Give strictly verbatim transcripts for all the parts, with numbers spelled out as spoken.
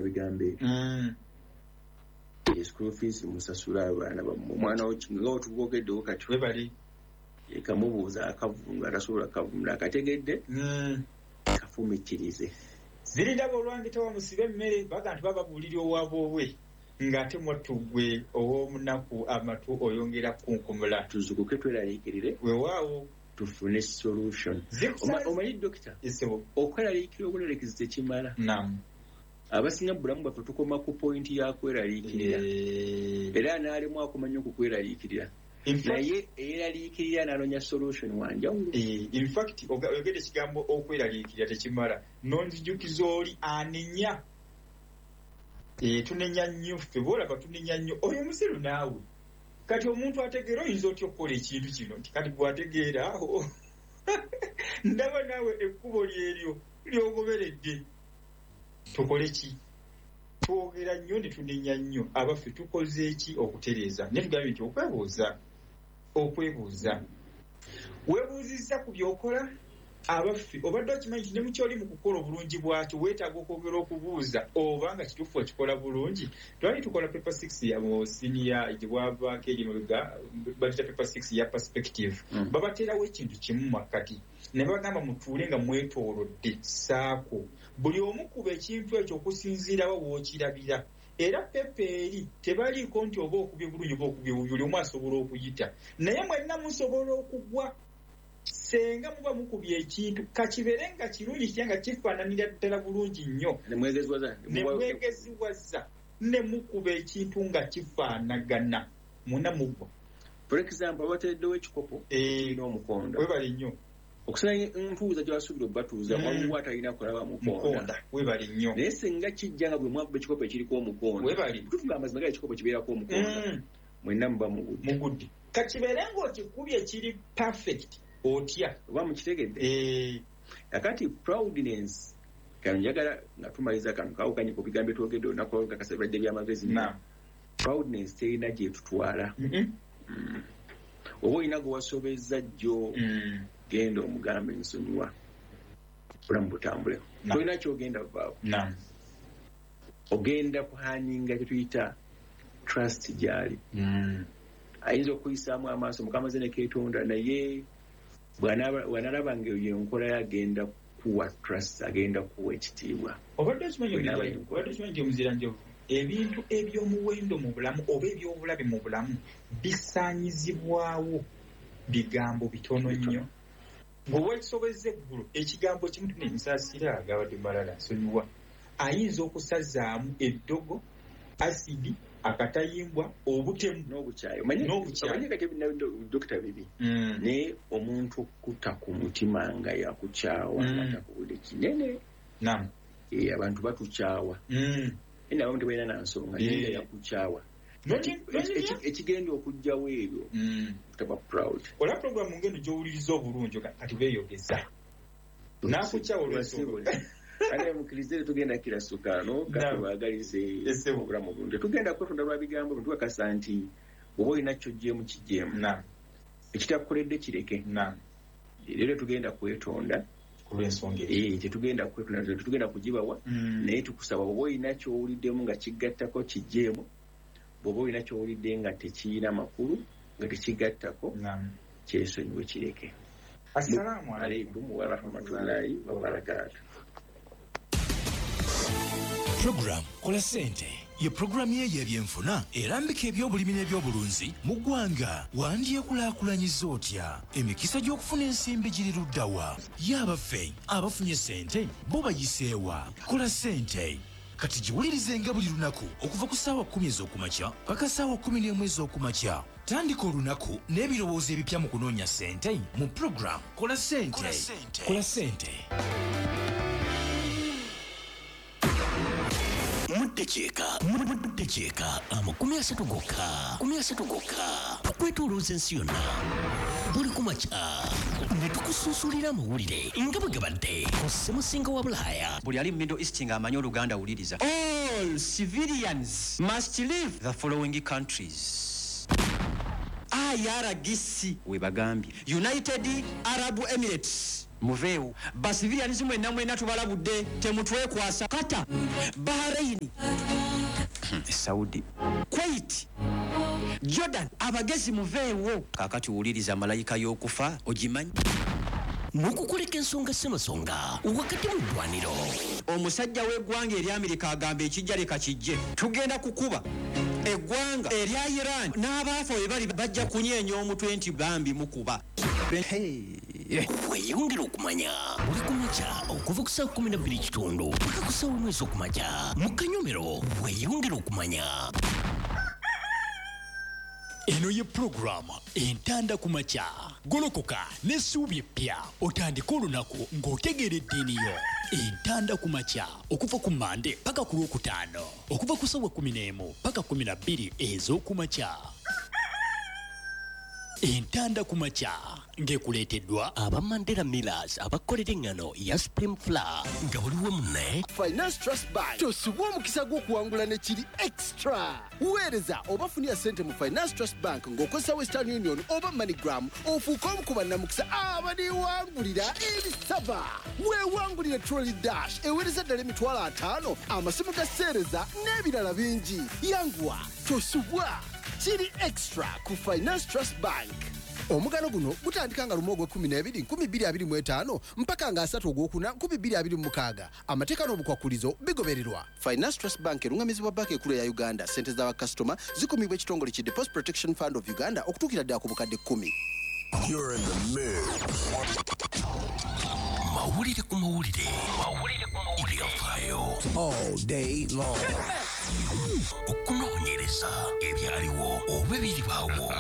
bigambe mm school fees musasula abaana bammwe omwana wo kinga otugogeddewo kati webali ekamubuuza akavunga atasobola kavumula akategedde mm kafumikirize zirindaba olwangitawa musibe emmere baga nti bababuulira owaabwe ng'ate mwatugwe ow'omunaku amatu oyongera kunkumula tuzukuke tweraliikirire weewaawo tufune solution. Omanyi dokita isebo okweraliikira obulelekezi tekimala. Naam. Abasinga bulamu baffe tukoma ku point ya kweraliikirira era n'alimu akumanya okukweraliikirira naye eyeraliikirira n'anonya solution wanjawulo. In fact oyogedde ekigambo okweraliikirira tekimala nonzijukiza oli anenya tunenya nnyo ffe boolaba tunenya nnyo oyo musiru naawe kati omuntu ategeera oyinza otya okukola ekintu kino nti kati bw'ategeera aho ndaba naawe ekkubo lyeryo lyogoberedde tukole ki twogera nnyo ne tunenya nnyo abaffe tukoze eki okutereeza ne tugambye nti okwebuuza okwebuuza weebuuzizza ku byokola abaffe obadde okimanyi nti ne mukyoli mu kukola obulungi bwakyo weetaaga okwogera okubuuza oba nga kituufu okikola bulungi. Twali tukola paper six ya mu senior egibwavaako eri mu biga bagita paper six ya perspective mm. babateerawo ekintu kimu makati ne bagamba mutuule nga mwetoolodde saako buli omu kuba ekintu ekyo okusinziirawo wookirabira era pepa eri tebaliiko nti oba okubye bulungi oba okubye bubi buli omu asobola okuyita naye mwenna musobola okugwa senga muba mukubye ekintu kakibeere nga kirungi kitya nga kifaananira ddala bulungi nnyo nemwegeziwaza ne mukuba ekintu nga kifaanagana muna mugwa. For example bateeddewo ekikopo n'omukonda webali nnyo okusanga entuuza gy'abasuubira obbatuuza waliwo atalina kulaba mukonda webali nnyo naye singa kijja nga bwe mwakuba ekikopo ekiriko omukonda webali tufuga amazima gali ekikopo kibeerako omukonda mwenna muba mugudde kakibeere ng'okikubye ekiri perfect otya oba mukitegedde akati proudness kano njagala nga tumaliza kano kawukanye ku bigambo twogedde olunaku olukakasa ebadde by'amagezi proudness terina gye tutwala oba olina gwe wasobezza jjo genda omugambe nsonyiwa bulamu butambule tolina kyogenda vaawo ogenda kuhaninga kye tuyita trust gyali ayinza okuyisaamu amaaso mukama ze ne keetonda naye bw'analaba nga eyo enkola yagenda kuwa trust agenda kuwa ekitiibwa. Obadde okimanyi omuzira njovu ebintu eby'omuwendo mu bulamu oba eby'obulabe mu bulamu bisaanyizibwawo bigambo bitono nnyo. Bw'owekisobezza eggulu ekigambo kimu tunemusaasira agabadde malala nsonyiwa ayinza okusazaamu eddogo asidi akatayimbwa obutemu n'obukyayi omanyi kati dokita bibi naye omuntu okutta ku mutima nga yakukyawa ngatakubudde kinene abantu batukyawa ena abamu tebalina nansonga naye nga yakukyawa ekigenda okujjawo ebyo taba proud. Ola programu ngendo gy'owuliriza obulungi kati beeyogeza nakukyawa olwensonga ale mukirize tugenda kila sukano katubagalize obulamu obulungi tugenda kwetonda lwa bigambo tuwakasa nti oba olina kyojje mu kijjeemu ekitakukoledde kireke leero tugenda kwetonda kulw'ensonga eyo tetugenda kwetonda tetugenda kugibawa naye tukusaba oba olina kyowuliddemu nga kigattako kijjeemu bw'oba olina kyowulidde nga tekiina makulu nga tekigattako kyesonyiwe kireke. Assalamu alaikum wa rahmatullahi wa barakatuh. Program Kola Sente ye programu ye y'ebyenfuna erambika eby'obulimi n'ebyobulunzi mu ggwanga wandyekulaakulanyiza otya emikisa gy'okufuna ensimbi giri luddawa y'abaffe abafunye sente bo bayiseewa. Kola Sente kati giwulirize nga buli lunaku okuva ku ssaawa kkumi ez'okumakya paka ssaawa kkumi n'emu ez'okumakya. Tandika olunaku n'ebirowoozo ebipya mu kunoonya sente mu program Kola Sente. Kola Sente. Mutekyeka mutekyeka amakumi asatu gokka kumi asatu gokka tukwetolooza ensi yonna buli kumakya ne tukusuusulira amawulire nga bwe gabadde ku ssemusinga wa Bulaaya. Buli ali mu Middle East ng'amanyi Oluganda awuliriza. All civilians must leave the following countries. I R G C we bagambye United Arab Emirates muveewo basivilians mwenna mwenna tubalabudde temutwekwasa kata Bahrain Saudi Kuwait Jordan abagezi muveewo kakati wuliriza malayika y'okufa ogimanyi mukukoleka ensonga ssemasonga wakati mu ddwaniro omusajja w'eggwanga eri Amerika agamba ekijja leka kijje tugenda kukuba eggwanga erya Iran n'abaafa we bali bajja kunyeenya omutwe nti bambi mukuba weyongera okumanya buli kumakya okuva ku saa kumi na bbiri kitundu paka ku saa omwezi okumakya mu Kanyomero weyongera okumanya. Eno ye programu entanda ku makya golokoka n'essuubi eppya otandika olunaku ng'otegeera eddiini yo. Entanda ku makya okuva ku Mande paka ku Lwokutaano okuva ku ssaawa kumi n'emu paka kumi na bbiri ez'oku makya. Entanda ku makya ng'ekuleeteddwa aba Mandela Millers abakolera engano ya Spring Flour nga waliwo munne Finance Trust Bank tosubwa omukisa gw'okuwangula ne kiri extra. Weereza oba funira ssente mu Finance Trust Bank ng'okozesa Western Union oba MoneyGram ofuuka omu ku bannamukisa abaliwangulira ebisava. Weewangulire Trolley Dash eweereza ddala emitwalo ataano amasimu ga sseereza n'ebirala bingi. Yanguwa tosubwa kiri extra ku Finance Trust Bank. Omugano guno gutandika nga lumu ogw'ekkumi n'ebiri nkumi bbiri abiri mu etaano mpaka nga asatu ogwokuna nkumi bbiri abiri mu mukaaga. Amateeka n'obukwakulizo bigobererwa. Finance Trust Bank erungamizibwa banka ekkulu ya Uganda. Ssente z'abakasitoma zikumibwa ekitongole ki Deposit Protection Fund of Uganda okutuukira ddala ku bukadde kkumi. You're in the mix. Mawulire ku mawulire. Mawulire ku mawulire. All day long. Okunoonyereza ebyaliwo oba ebiribaawo.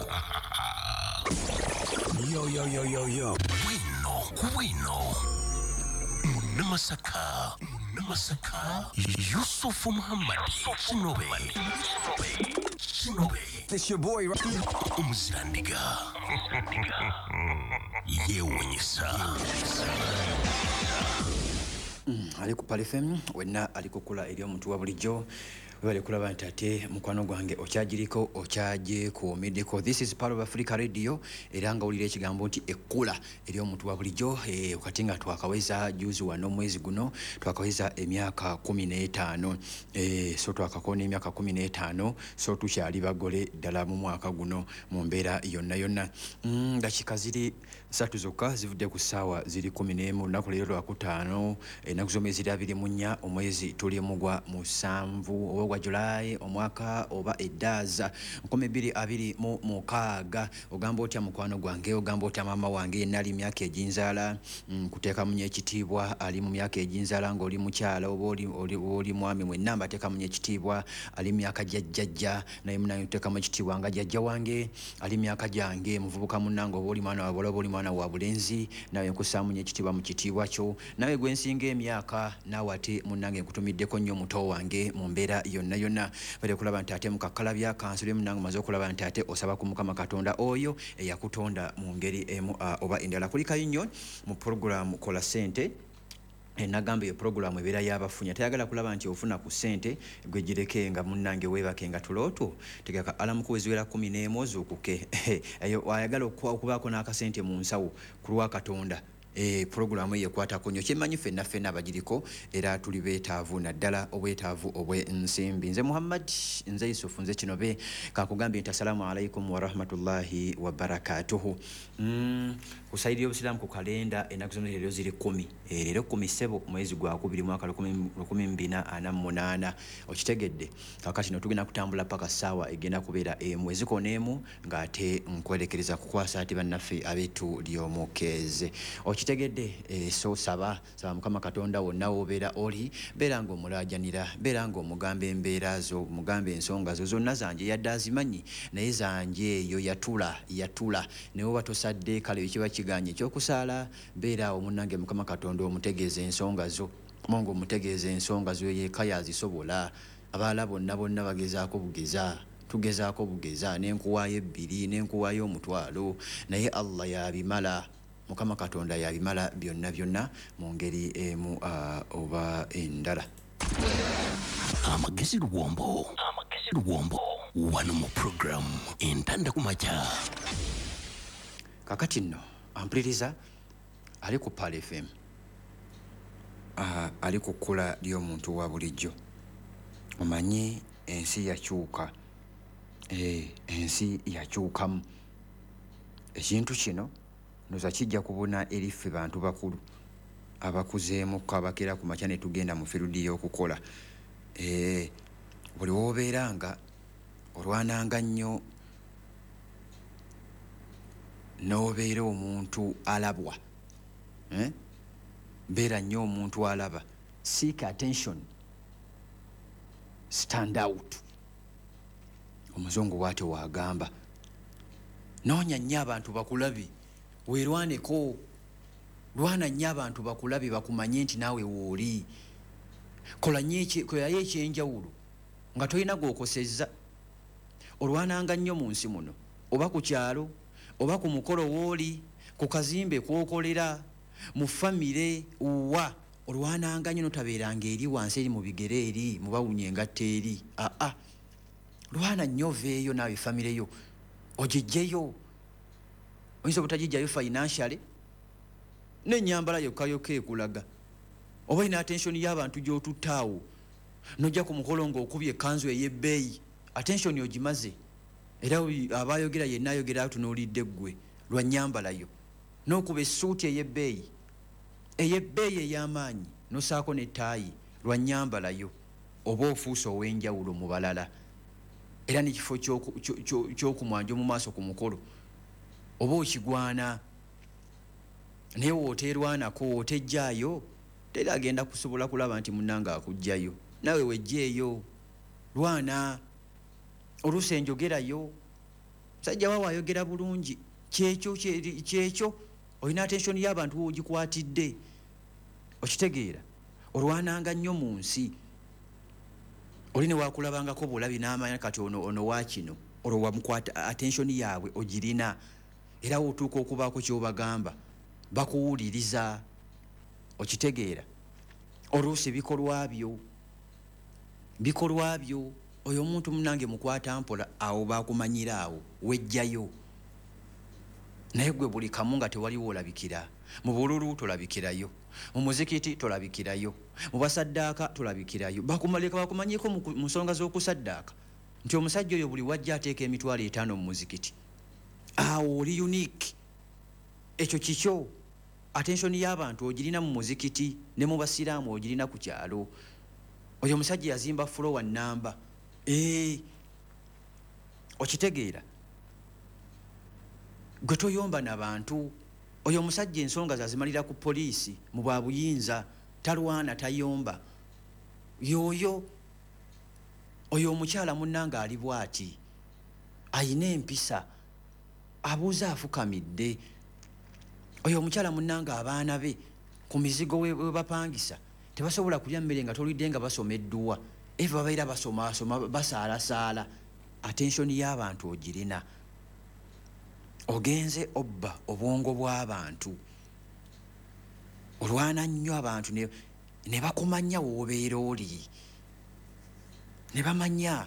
Yo, yo, yo, yo, yo. Wino, wino. Munamasaka. Munamasaka. Yusufu Muhammad. Kinobe. Kinobe. It's your boy, right? Umuzirandiga. Yewunyisa. Ali ku Pale F M wenna ali kukula eri omuntu wa bulijjo webale kulaba nti ate mukwano gwange okyagiriko okyaje kuomiddeko. This is part of Africa Radio era nga wulira ekigambo nti ekkula eri omuntu wa bulijjo eh, wakati nga twakaweza juzi wano mwezi guno twakaweza emyaka kumi n'etaano eh, so twakakona emyaka kumi n'etaano so tukyali bagole ddala mu mwaka guno mu mbeera yonna yonna. mm, dakika ziri satu zokka zivudde ku ssaawa ziri kumi n'emu lunaku leero lwakutaano ennaku z'omwezi ziri abiri mu nnya omwezi tuli mugwa musanvu oba gwa July omwaka oba eddaaza nkumi bbiri abiri mu mukaaga. Ogamba otya mukwano gwange ogamba otya maama wange yenna ali myaka eginzaala mm, kuteeka munye ekitiibwa ali mu myaka eginzaala ng'oli mukyala oba oli, oli, oli mwami mwenna mbateeka munye ekitiibwa ali myaka jjajjajja naye munaye tuteekamu ekitiibwa nga jjajja wange ali myaka gyange muvubuka munnange oba oli mwana wa bula oba oli mwana wa bulenzi nawe nkussaamu munye ekitiibwa mu kitiibwa kyo nawe gwe nsinga emyaka naawe ate munnange nkutumiddeko nnyo muto wange mu mbeera yonna yonna bali kulaba nti ate mukakalabya kansule munnange maze okulaba nti ate osaba ku Mukama Katonda oyo eyakutonda mu ngeri emu uh, oba endala. Kulikayo nnyo mu programu kola ssente enagamba yo programu ebeera y'abafunya tayagala kulaba nti ofuna ku ssente gwe gireke nga munnange weebake nga tulooto tegaka alamu kuweziwera kumi n'emu ozuukuke eyo wayagala okubaako n'akasente mu nsawo ku lwa Katonda. E programu yekwatako nnyo kyemmanyi ffenna ffenna abagiriko era tuli beetaavu naddala obwetaavu obw'ensimbi. Nze Muhammad nze Yusufu nze Kinobe kakugambye nti assalamu alaikum warahmatullahi wabarakatuhu. mm, ku saidi y'obusiraamu ku kalenda ennaku zonna leero ziri kumi e, leero kumi ssebo mwezi gwa kubiri mwaka lukumi mbina ana munaana okitegedde kakati no tugenda kutambula paka ssaawa egenda kubeera emwezi koneemu ng'ate nkwerekereza kukwasa ati bannaffe abeetu ly'omukeeze okitegedde. E, so saba saba Mukama Katonda wonna wobeera oli beera ng'omulaajanira beera ng'omugamba embeera zo mugamba ensonga zo zonna zanje yadde azimanyi naye zanje eyo yatula yatula ne woba tosadde kale ekiba kiganye ekyokusaala beera awo munnange Mukama Katonda omutegeeza ensonga zo mongo omutegeeza ensonga zo yeeka yazisobola. Abaala bonna bonna bagezaako bugeza tugezaako bugeza n'enkuwaayo ebbiri n'enkuwaayo omutwalo naye Allah yabimala Mukama Katonda yabimala byonna byonna mu ngeri emu uh, oba endala. Amagezi Luwombo. Amagezi Luwombo. Wano mu program entanda ku makya. Kakati nno ampuliriza ali ku Pal F M uh, ali ku kkula ly'omuntu wa bulijjo. Omanyi ensi yakyuka, eh, ensi yakyukamu. Ekintu kino ndoza kijja kubuna eriffe bantu bakulu abakuzeemukko abakera ku makya ne tugenda mu firudi y'okukola. Eh, buli woobeera nga olwananga nnyo n'obeera omuntu alabwa, eh? Beera nnyo omuntu alaba. Seek attention, stand out. Omuzungu bw'atyo wagamba. Noonya nnyo abantu bakulabi, weerwaneko. Lwana nnyo abantu bakulabi bakumanye nti naawe wooli. Kola kolayo ekyenjawulo nga tolina gw'okosezza. Olwananga nnyo mu nsi muno, oba ku kyalo, oba ku mukolo w'oli, ku kazimbe kw'okolera, mu famire wa. Olwananga nnyo notabeeranga eri wansi eri mu bigere eri, mu bawunya engatta eri. Aa, lwana nnyo oveeyo naawe famire yo ogiggyeyo. Oyinza obutagijjayo financially, n'ennyambala yokka yokka ekulaga. Oba olina attention y'abantu gy'otuttaawo, n'ojja ku mukolo ng'okubye ekkanzu ey'ebbeeyi, attention ogimaze. Era abaayogera yenna ayogera atunuulidde ggwe lwa nnyambala yo. N'okuba essuuti ey'ebbeeyi, ey'ebbeeyi ey'amaanyi, n'osaako n'ettaayi lwa nnyambala yo. Oba ofuuse ow'enjawulo mu balala. Era n'ekifo ky'okumwanja mu maaso ku mukolo oba okigwana. Naye wooteerwanako otejjaayo, teri agenda kusobola kulaba nti munnanga akuggyayo. Nawe wejjeeyo. Lwana. Oluusi enjogerayo. Sajja waawe ayogera bulungi. Kyekyo kyekyo olina attention y'abantu w'ogikwatidde. Okitegeera? Olwananga nnyo mu nsi. Oli ne waakulabangako bulabi n'amanya kati ono ono wa kino. Olwo wamukwata attention yaabwe ogirina. Era wotuuka okubaako ky'obagamba bakuwuliriza. Okitegeera? Oluusi bikolwa byo bikolwa byo oyo omuntu munange mukwata mpola, awo baakumanyira awo wejjayo. Naye gwe buli kamu nga tewaliwo olabikira. Mu bululu tolabikirayo, mu muzikiti tolabikirayo, mu basaddaaka tolabikirayo. Bakumaleka bakumanyiiko mu nsonga z'okusaddaaka nti omusajja oyo buli wajja ateeka emitwalo etaano mu muzikiti. Awo oli unique. Ekyo kikyo. Attention y'abantu ogirina mu muzikiti ne mu basiraamu ogirina ku kyalo. Oyo omusajja yazimba floor namba. Eh, okitegeera? Gwe toyomba n'abantu. Oyo omusajja ensonga zazimalira ku poliisi mu bwa buyinza, talwana tayomba. Yoyo oyo omukyala munnanga ali bw'ati, ayina empisa, abuuza afukamidde. Oyo omukyala munnanga abaana be ku mizigo we bapangisa tebasobola kulya mmere nga tolidde nga basomeddwa. Eva babeera basoma basaalasaala. Attention y'abantu ogirina. Ogenze obba obwongo bw'abantu. Olwana nnyo abantu ne, ne bakumanya w'obeera oli. Ne bamanya.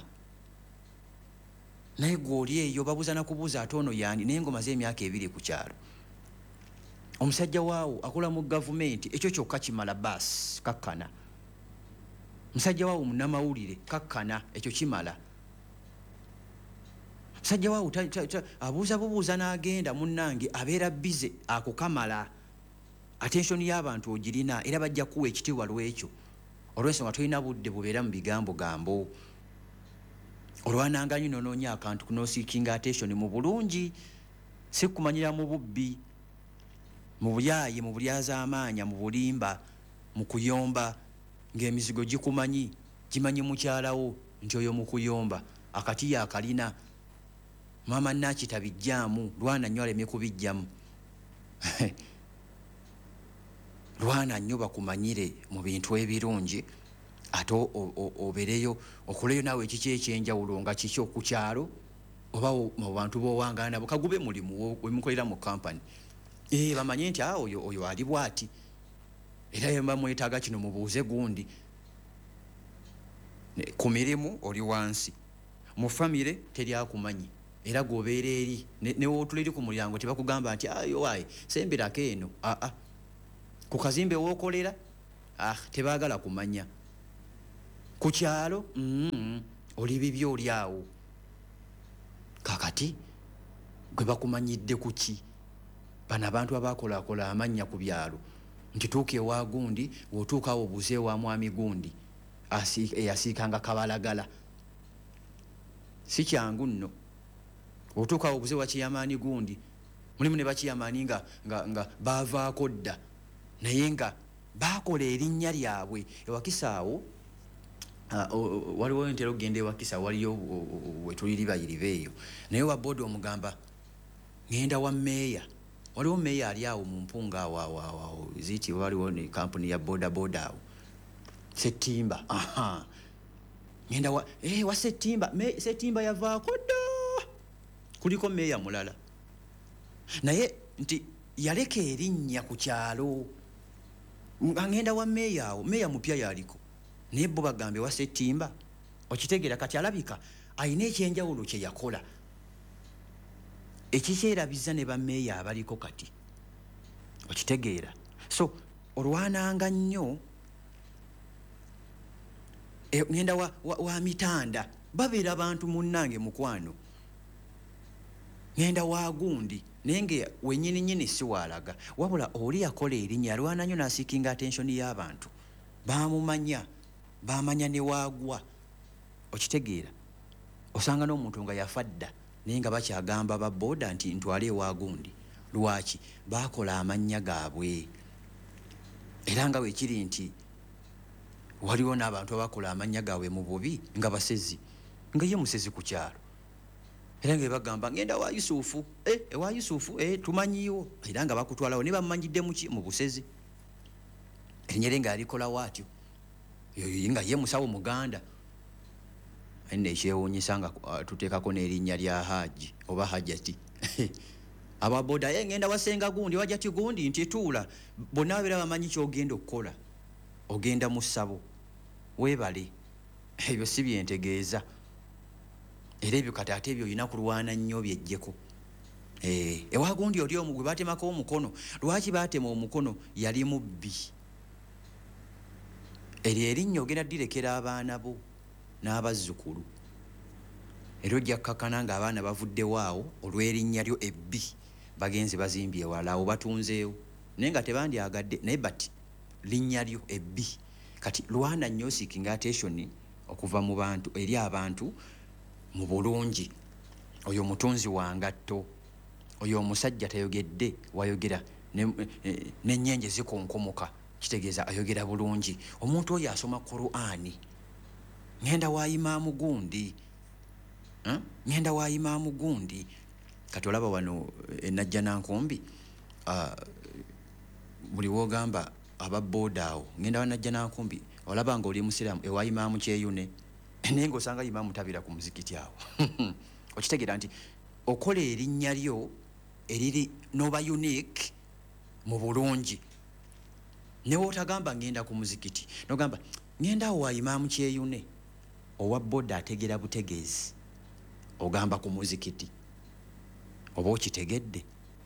Naye gw'oli eyo babuuza na kubuuza ate ono yandi n'engoma z'emyaka ebiri ku kyalo. Omusajja waawo akola mu gavumenti, ekyo kyokka kimala baasi kakkana. Musajja waawo munnamawulire kakkana, ekyo kimala. Musajja waawo abuuza bubuuza n'agenda munnange abeera bize ako kamala. Attention y'abantu ogirina era bajja kuwa ekitiibwa lw'ekyo. Olw'ensonga tolina budde bubeera mu bigambo gambo. Olwananga nnyo n'onoonya akantu kunoosiikinga attention mu bulungi, si kumanyira mu bubbi, mu buyaayi, mu bulyazaamaanya, mu bulimba, mu kuyomba, ng'emizigo gikumanyi, kimanyi mukyalawo nti oyo mu kuyomba akati yaakalina. Maama Nakita bijjaamu, lwana nnyo aleme kubijjamu. Lwana nnyo bakumanyire mu bintu ebirungi, ate obereyo okoleyo naawe ekiki ekyenjawulo nga kikyo ku kyalo oba mu bantu b'owangana nabo kagube mulimu wemukolera mu kampani. Eh, bamanye nti ah, oyo oyo ali bwati. Era yemba mwetaaga kino mubuuze gundi. Ku mirimu oli wansi. Mu famire teri akumanyi. Era gobeera eri ne wootula eri ku mulyango tebakugamba nti ayo wayi sembirako eno. Ah ah. ku kazimbe wookolera ah tebaagala kumanya ku kyalo mm, oli bibyo oli awo kakati gwe bakumanyidde kuki bano abantu abakolakola amanya ku byalo nti tuuka ewa gundi wotuuka awo obuze wa mwami gundi eyasiikanga kabalagala si kyangu nno wotuuka awo obuze wa kiyamaani gundi mulimu ne bakiyamaani nga, nga, nga baavaako dda naye nga bakola erinnya lyabwe ewakisaawo uh, waliwo ntera okugenda ewakisa waliyo wetuliri bayiriva eyo naye wabooda omugamba ngenda wa meeya waliwo meeya ali awo mu mpunga awo ziti waliwo ne kampuni ya boda boda awo Setimba aha ngenda wa eh wa Setimba me Setimba yavaako dda kuliko meeya mulala naye nti yaleka erinnya ku kyalo ngenda wa meeya awo meeya mupya yaliko naye bo bagambe wa Setimba okitegeera kati alabika ayina ekyenjawulo kye yakola ekikyerabiza ne bameeya abaliko kati okitegeera so olwananga nnyo e, ngenda wa, wa, wa mitanda babeera abantu munnange mukwano ngenda wa gundi nenge wenyini nyini si walaga wabula oli yakola erinnya alwana nnyo n'asiikinga attention y'abantu baamumanya baamanya ne waagwa okitegeera osanga n'omuntu nga yafadda naye nga bakyagamba babooda nti ntwale ewa gundi lwaki bakola amannya gaabwe era nga weekiri nti waliwo n'abantu abakola amannya gaabwe mu bubi nga basezi nga ye musezi ku kyalo era nga bagamba ngenda wa Yusufu eh ewa Yusufu eh tumanyiwo era nga bakutwalawo ne bamanyidde muki mu busezi erinnya nga alikola watyo yoyo nga ye musawo muganda ene ekyewuunyisa nga uh, tuteekako n'erinnya lya Haji oba Hajati ababoda ye ngenda wasenga gundi Hajati gundi nti etuula bonna babeera bamanyi kyogenda okukola ogenda mu ssabo weebale ebyo si byentegeeza era ebyo kati ate ebyo olina kulwana nnyo byejjeko eh, ewa gundi oli omu gwe baatemako omukono lwaki baatema omukono yali mubbi eryo erinnya ogenda ddirekera abaana bo n'abazzukulu era ojja kukakkana ng'abaana bavuddewo awo olw'erinnya lyo ebbi bagenzi bazimbye ewala awo batunzeewo naye nga tebandyagadde naye bati linnya lyo ebbi kati lwana nnyo seeking attention okuva mu bantu eri abantu mu bulungi oyo mutunzi wa ngatto oyo omusajja tayogedde wayogera n'ennyenje zikonkomoka kitegeeza ayogera bulungi omuntu oyo asoma Qur'ani ngenda wa Imaamu gundi huh? ngenda wa Imaamu gundi kati olaba wano enajja nankumbi uh, buli wogamba ababooda awo ngenda wa najja nankumbi olaba nga oli musiramu ewa Imaamu kyeyune naye ng'osanga Imaamu tabira ku muzikiti awo okitegeera nti okola erinnya lyo eriri noba unique mu bulungi newe otagamba ngenda ku muzikiti nogamba ngenda wa Imaamu kyeyune owa boda ategera butegeezi ogamba ku muzikiti oba okitegedde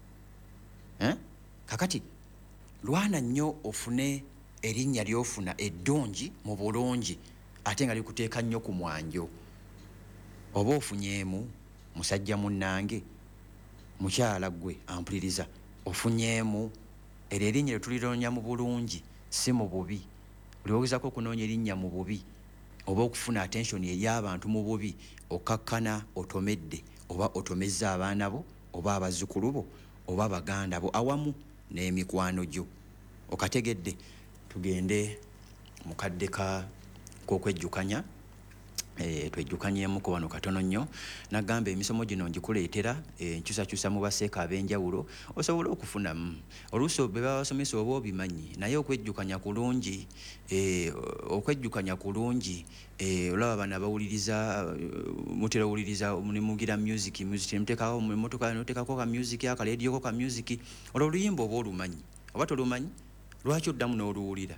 eh? kakati lwana nnyo ofune erinnya lyofuna eddungi mu bulungi ate nga likuteeka nnyo ku mwanjo oba ofunyeemu musajja munnange mukyala gwe ampuliriza ofunyeemu eryo erinnya lye tuliroonya mu bulungi si mu bubi oliwogezako okunoonya erinnya mu bubi oba okufuna attention ey'abantu mu bubi okakkana otomedde oba otomezza abaana bo oba abazzukulu bo oba baganda bo awamu n'emikwano gyo okategedde tugende mukadde ka k'okwejjukanya eh, twejjukanyeemuko wano katono nnyo nagamba emisomo gino ngikuleetera enkyusakyusa eh, mu baseeka ab'enjawulo osobola okufunamu oluusi be babasomesa oba obimanyi naye okwejjukanya kulungi eh, okwejjukanya kulungi eh, olaba bano abawuliriza mutera owuliriza munemugira music music muteekako mu mmotoka noteekako ka music akaleedioko ka music olwo oluyimba oba olumanyi oba tolumanyi lwaki oddamu n'oluwulira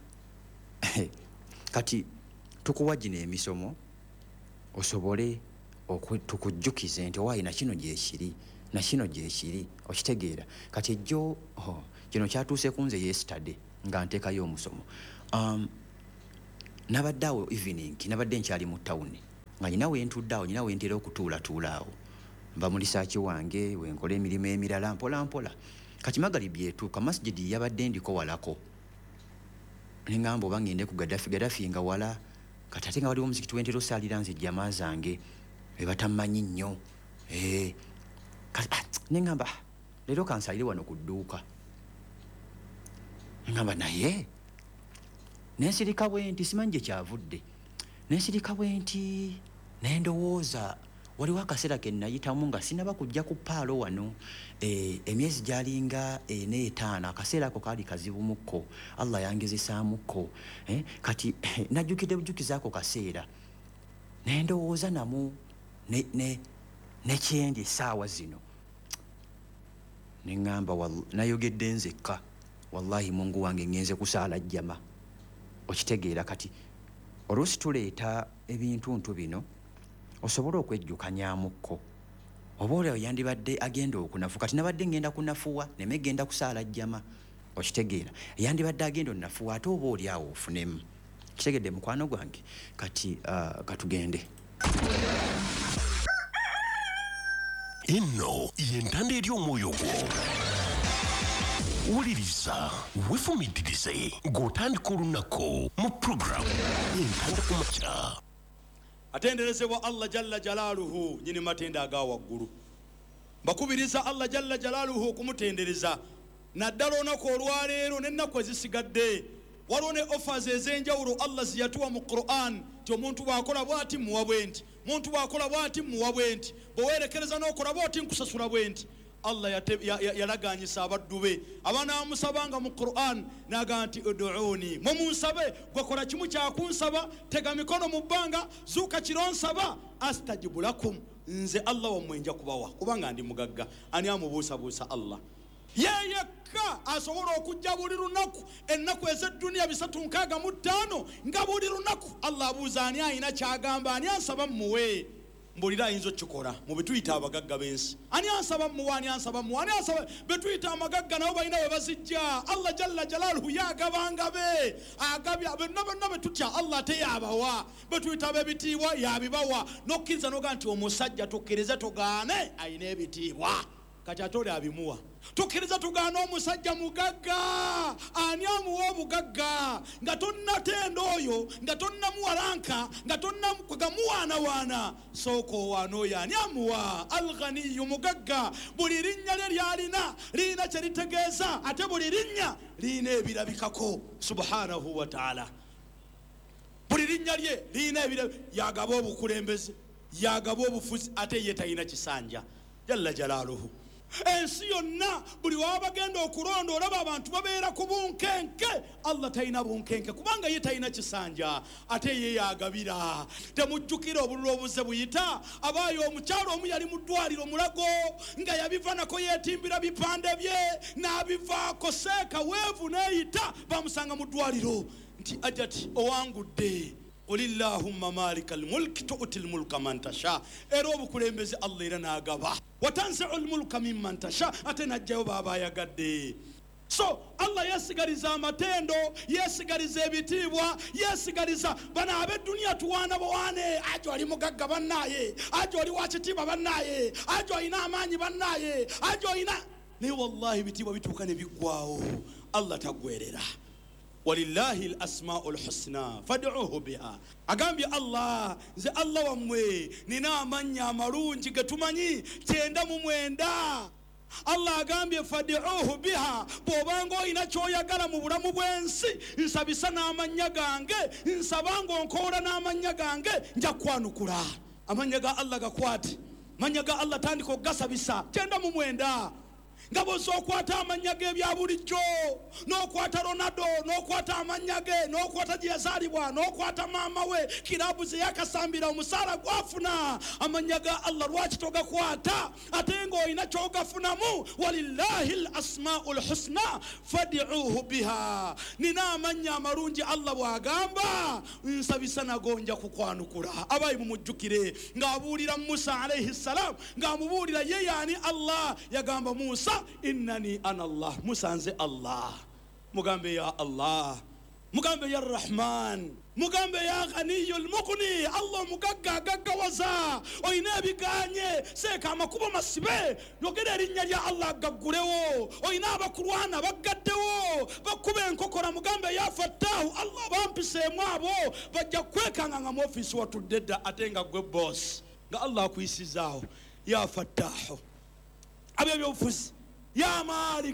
kati tukuwa gino emisomo osobole tukujjukize nti owaayi nakino gyekiri nakino gyekiri okitegeera kati ejjo oh, kino kyatuuse kunze yesterday nga nteekayo omusomo. um, nabadde awo evening nabadde nkyali mu tawuni nga nyina wentudde awo nyina wentera okutuulatuula awo mba mu lisaaki wange wenkola emirimu emirala mpola mpola kati magali byetuuka masjidi yabadde ndiko walako nengamba oba ngende ku Gaddafi Gaddafi nga wala kati ate nga waliwo omuzikiti wentera osaalira nze jamaa zange ebatamanyi nnyo eh, nengamba leero kansaalire wano ku dduuka nengamba naye nensirika bwe nti simanyi gye kyavudde nensirika bwe nti nendowooza waliwo akaseera ke nayitamu nga sinaba kujja ku paalo wano e, emyezi gyalinga ena etaano akaseera ako kaali kazibumukko Allah yangezesaamuko eh? Kati eh, najjukidde bujukiza ako kaseera nendowooza namu ne, ne, nekyendi essaawa zino neŋŋamba nayogedde nzekka wallahi Mungu wange ngenze kusaala jjama okitegeera kati oluusi tuleeta ebintuntu bino osobola okwejjukanyamukko oba olwo yandibadde agenda okunafu kati nabadde ngenda kunafuwa neme genda kusaala jjama okitegeera yandibadde agenda onafuwa ate oba oli awo ofunemu kitegedde mukwano gwange kati uh, katugende. Inno yentanda eri omwoyo gwo wuliriza wefumitirize ng'otandika olunaku mu program yentanda ku makya. Atenderezebwa Allah jalla jalaaluhu nyini matenda aga waggulu mbakubiriza Allah jalla jalaaluhu okumutendereza naddala olunaku olwaleero n'ennaku ezisigadde waliwo ne offers ez'enjawulo Allah ziyatuwa mu Qur'an ti omuntu bw'akola bw'ati muwa bwenti muntu bw'akola bw'ati muwa bwenti bwewerekereza n'okola bw'ati nkusasula bwenti. Allah yalaganyisa abaddu be abanaamusabanga mu Qur'an naga nti ud'uuni mumunsabe gwekola kimu kyakunsaba tega mikono mu bbanga zuuka kironsaba astajibu lakum nze Allah wammwe nja kubawa kubanga ndi mugagga. Ani amubuusabuusa Allah yeyekka asobola okujja buli lunaku ennaku ez'edduniya bisatu nkaaga mu ttaano nga buli lunaku Allah abuuza ani ayina kyagamba ani ansaba mmuwe mbulira ayinza okikola mu betuyita abagagga b'ensi ani ansaba mmuwa ani ansaba mmuwa ani ansaba betuyita amagagga nabo balina we bazijja. Allah jalla jalaaluhu yagabanga be agabya bonna bonna betutya Allah ate yabawa betuyita b'ebitiibwa yabibawa nokkiriza noga nti omusajja tokkirize togaane ayina ebitiibwa kati ate oli abimuwa tokkiriza tugaana omusajja mugagga ani amuwa obugagga nga tonnatenda oyo nga tonnamuwalanka nga tonnamuwaanawaana sooka owaana oyo ani amuwa alghaniyu mugagga buli linnya lye lyalina lirina kye litegeeza ate buli linnya lirina ebirabikako subhanahu wa taala buli linnya lye lirina yagaba obukulembeze yagaba obufuzi ate ye talina kisanja jalla jalaaluhu. Ensi yonna buli wabagenda okulonda olaba abantu babeera ku bunkenke Allah talina bunkenke kubanga ye talina kisanja ate ye yagabira. Temujjukira obululu obuze buyita abaayo omukyalo omu yali mu ddwaliro mulago nga yabivanako yeetimbira bipande bye n'abivaako seeka weevu neeyita bamusanga mu ddwaliro nti ajati owangudde Qulillahumma malikal mulki tu'til mulka man tasha era obukulembeze Allah era n'agaba watanzi'ul mulka mimman tasha ate najjayo baba yagadde. So Allah yesigaliza amatendo yesigaliza ebitiibwa yesigaliza bana ab'edduniya tuwaana bawaane ajo ali mugagga bannaye ajo ali wakitiibwa bannaye ajo alina amaanyi bannaye ajo alina naye wallahi ebitiibwa bituuka ne biggwawo Allah tagwerera. Walillahi al-asma'ul husna fad'uhu biha agambye Allah nze Allah wammwe nina amanya amalungi getumanyi kyenda mu mwenda. Allah agambye fad'uhu biha bw'obanga olina ky'oyagala mu bulamu bw'ensi nsabisa n'amanya gange nsabanga onkoola n'amanya gange nja kwanukula. Amanya ga Allah gakwate manya ga Allah tandika okugasabisa kyenda mu mwenda nga bw'okwata amanya ge ebya bulijjo n'okwata Ronaldo n'okwata amanya ge n'okwata gye yazaalibwa n'okwata maama we kirabu ze yakasambira omusaala gwafuna amanya ga Allah lwaki togakwata ate ng'olina ky'ogafunamu. Walillahi al-asma'ul husna fad'uhu biha nina amanya amalungi Allah bw'agamba nsabisa nago nja kukwanukula. Abayi mumujjukire ng'abuulira Musa alayhi salam ng'amubuulira ye yaani Allah yagamba Musa innani ana Allah musanze Allah mugambe ya Allah, mugambe ya Rahman, mugambe ya Ghaniyul Mughni. Allah mugagga gaggawaza oyina ebiganye seeka amakubo masibe yogera erinnya lya Allah gaggulewo. Oyina abakulwana baggaddewo bakube enkokora mugambe ya Fattahu. Allah bampiseemu abo bajja kwekanga nga mu ofisi watudde dda ate nga gwe boss nga Allah akuyisizaawo ya Fattahu abyo byobufuzi ya Malik.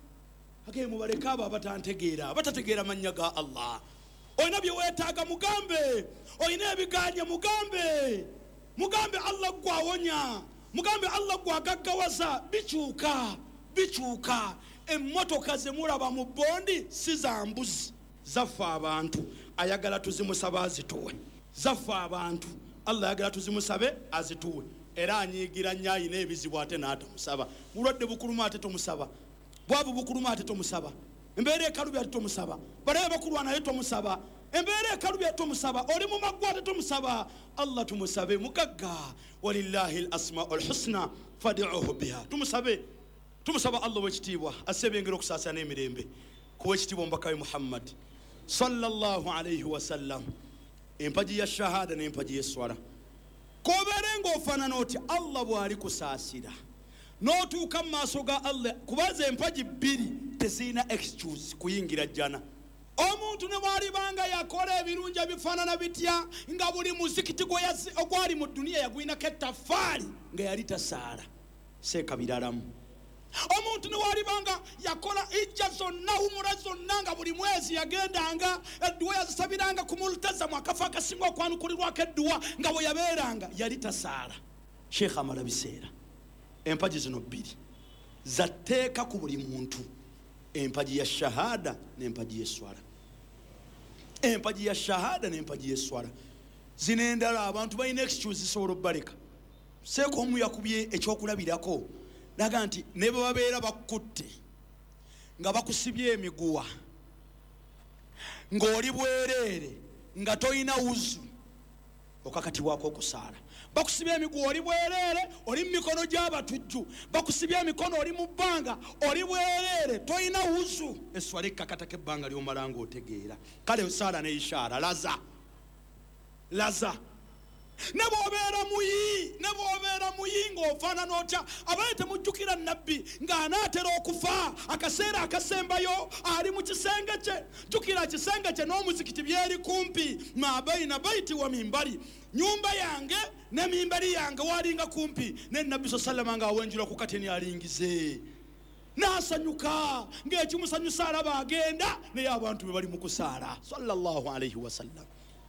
Age mubaleka abo abatantegeera batategeera mannya ga Allah. Oyina bye weetaaga mugambe, oyina ebiganye mugambe, mugambe Allah gwawonya, mugambe Allah gwagaggawaza. Bikyuka bikyuka. Emmotoka ze mulaba mu bondi si za mbuzi, zaffe abantu. Ayagala tuzimusaba azituwe, zaffe abantu. Allah ayagala tuzimusabe azituwe. Era anyiigira nnyo ayina ebizibu ate n'atamusaba. Bulwadde bukuluma ate tomusaba, bwavu bukuluma ate tomusaba, embeera ekalubi ate tomusaba, balabe bakulwana ate tomusaba, embeera ekalubi ate tomusaba, oli mu maggwa ate tomusaba. Allah tumusabe mugagga. Walillahi al-asmaul husna fad'uhu biha. Tumusabe tumusaba Allah wekitiibwa asebengera okusaasana emirembe kuwa ekitiibwa omubaka we Muhammad sallallahu alayhi wa sallam. Empaji ya shahada n'empaji y'eswala kobeere ng'ofaanana oti Allah bw'ali kusaasira n'otuuka mu maaso ga Allah kubaza empaji bbiri tezirina excuse kuyingira jjana. Omuntu ne bw'alibanga yakola ebirungi ebifaanana bitya nga buli muzikiti ogwali mu duniya yagwinako ettaffaali nga yali tasaala seeka biralamu. Omuntu ne bw'alibanga yakola ijja zonna umura zonna nga buli mwezi yagendanga edduwa yazisabiranga ku multazamu akafa akasinga okwanukulirwako edduwa nga bwe yabeeranga yali tasaala. Sheekh amala biseera. Empaji zino bbiri zatteeka ku buli muntu, empaji ya shahada n'empaji y'eswala. Empaji ya shahada n'empaji y'eswala zino endala abantu balina excuse zisobola obbaleka. Seeka omu yakubye ekyokulabirako naga nti ne bwe babeera bakutte nga bakusibye emiguwa ng'oli bwereere nga toyina wuzu okakatibwako okusaala. Bakusibye emiguwa oli bwereere oli mu mikono gy'abatujju, bakusibye emikono oli mu bbanga oli bwereere toyina wuzu. Eswala ekkakatako ebbanga ly'omala ng'otegeera. Kale saala ne ishaara laza laza. Ne bw'obeera muyi ne bw'obeera muyi ng'ofaanana otya abaye temujjukira nnabbi ng'anaatera okufa akaseera akasembayo ali mu kisenge kye. Jjukira kisenge kye n'omuzikiti byeri kumpi. Ma baina baiti wa mimbari, nyumba yange ne mimbari yange walinga kumpi. Ne nabbi sallallahu nga awenjula ku kateni alingize n'asanyuka ng'ekimusanyusa alaba agenda naye abantu be bali mu kusaala sallallahu alayhi wa sallam.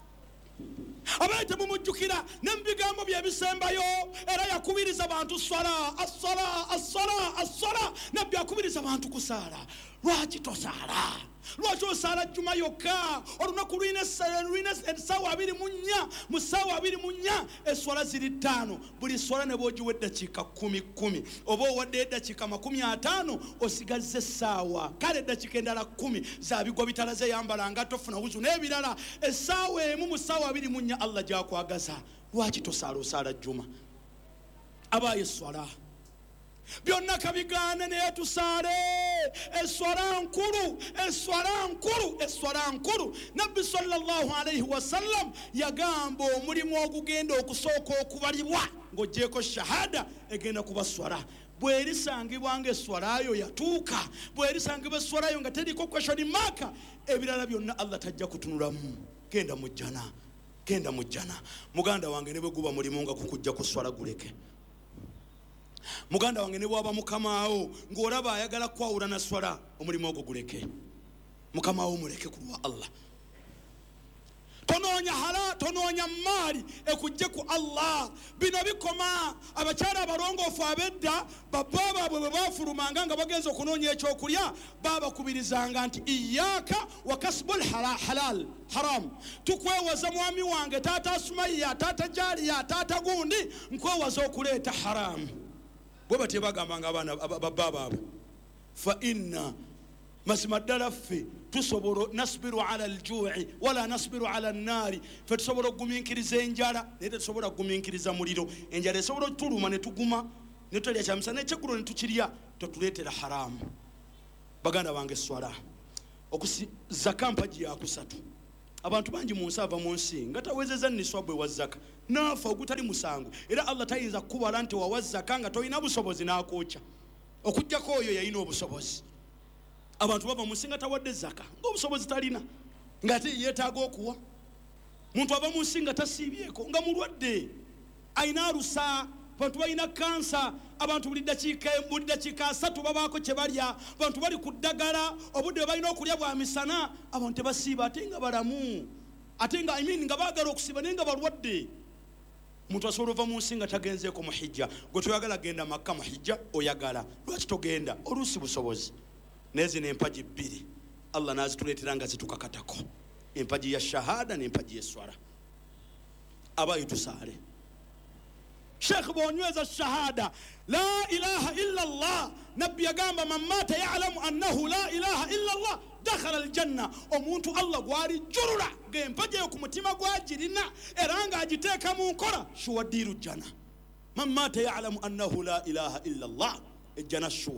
Abaye temumujjukira ne mu bigambo bye bisembayo era yakubiriza abantu swala as-sala as-sala as-sala. Nabbi akubiriza abantu kusaala. Lwaki tosaala? Lwaki osaala jjuma yokka? Olunaku lwina essaawa abiri mu nnya, mu ssaawa abiri mu nnya eswala ziri ttaano. Buli swala ne bw'ogiwa eddakiika kkumi kkumi oba owadde eddakiika makumi ataano osigazza essaawa. Kale eddakiika endala kkumi zaabigwa bitalaze yambala nga tofuna wuzu n'ebirala. Essaawa emu mu ssaawa abiri mu nnya Allah gy'akwagaza. Lwaki tosaala osaala jjuma? Abaye eswala byonna kabigaane naye tusaale. Eswala nkulu, eswala nkulu, eswala nkulu. Nabbi sallallahu alayhi wa sallam yagamba omulimu ogugenda okusooka okubalibwa ng'oggyeko shahada egenda kuba swala. Bwerisangibwa ng'eswalayo yatuuka, bwerisangibwa eswalayo nga teriko question mark, ebirala byonna Allah tajja kutunulamu. Genda mu jjana, genda mu jjana. Muganda wange ne bwe guba mulimu nga kukujja ku swala guleke. Muganda wange ne bwaba mukamaawo ng'olaba ayagala kwawula na swala, omulimu ogwo guleke. Mukamaawo muleke ku lwa Allah. Tonoonya hala, tonoonya maali ekujje ku Allah. Bino bikoma abakyala abalongoofu ab'edda babba baabwe bwe baafulumanga nga bagenza okunoonya ekyokulya baabakubirizanga nti iyaaka wa kasbul halal haram. Tukwewaza mwami wange taata Asumaiya, taata Jaaliya, taata gundi, nkwewaza okuleeta haramu. Bwe batye bagambanga abaana babba baabwe fa inna mazima ddala ffe tusobola nasbiru ala aljuu'i wala nasbiru ala annaari. Ffe tusobola okugumiikiriza enjala naye tetusobola kugumiikiriza muliro. Enjala esobola otuluma ne tuguma ne tulya kyamisana n'ekyeggulo ne tukirya, totuleetera haramu. Baganda bange eswala okusi zaka mpaji ya kusatu abantu bangi mu nsava mu nsi nga tawezeza niswabwe wa zaka nafa ogutali musango era Allah tayinza kubala nti wa zaka nga toyina busobozi n'akoocha okujjako oyo yayina obusobozi abantu bava mu nsi nga tawadde zaka ng'obusobozi talina ng'ate yeetaaga okuwa muntu ava mu nsi nga tasiibyeko nga mulwadde ayina alusa abantu balina kansa abantu buli ddakiika buli ddakiika asatu babaako kye balya abantu bali ku ddagala obudde bwe balina okulya bwa misana abantu tebasiiba ate nga balamu ate nga I mean nga baagala okusiba naye nga balwadde omuntu asobola ova mu nsi nga tagenzeeko mu hijja gwe toyagala genda makka mu hijja oyagala lwaki togenda oluusi busobozi naye zino empaji bbiri Allah n'azituleetera nga zitukakatako empaji ya shahada n'empaji y'eswala abayi tusaale Sheikh bonyweza shahada la ilaha illa Allah nabbi yagamba man mata ya'lamu annahu la ilaha illa Allah dakhala aljanna omuntu Allah gwali jurula gempaje ku mutima gwagirina era nga agiteeka mu nkola shuwadiru jana man mata ya'lamu annahu la ilaha illa Allah ejana shuwa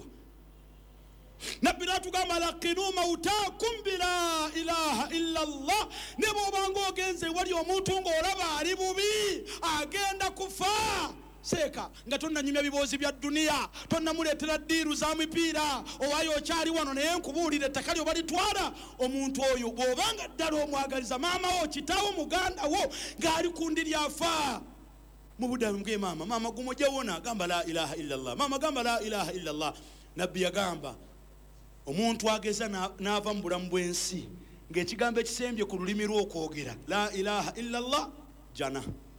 nabbi natugamba laqinu mautakum bila ilaha illa Allah nebo bango ogenze wali omuntu ng'olaba ali bubi agenda kufa seka nga tonna nyumya bibozi bya dunia tonna muletera diru za mipiira owayo okyali wano naye nkubuulire takali obalitwala omuntu oyo bw'obanga ddala omwagaliza maama wo kitawo muganda wo ng'ali kundi lyafa mu buddayo mbwe maama maama gumujawona gamba la ilaha illa Allah maama gamba la ilaha illa Allah nabbi yagamba omuntu ageza n'ava mu bulamu bw'ensi ng'ekigambo ekisembye ku lulimi lw'okwogera la ilaha illa Allah jana